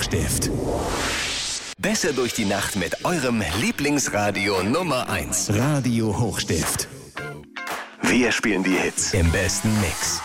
Hochstift. Besser durch die Nacht mit eurem Lieblingsradio Nummer 1. Radio Hochstift. Wir spielen die Hits im besten Mix.